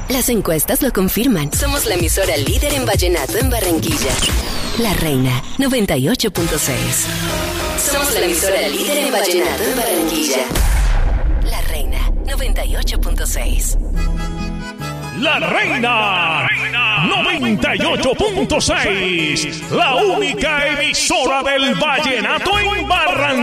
Las encuestas lo confirman. Somos la emisora líder en vallenato en Barranquilla. La Reina 98.6. Somos la emisora líder en vallenato en Barranquilla. La Reina 98.6. La Reina 98.6. La única emisora del vallenato en Barranquilla.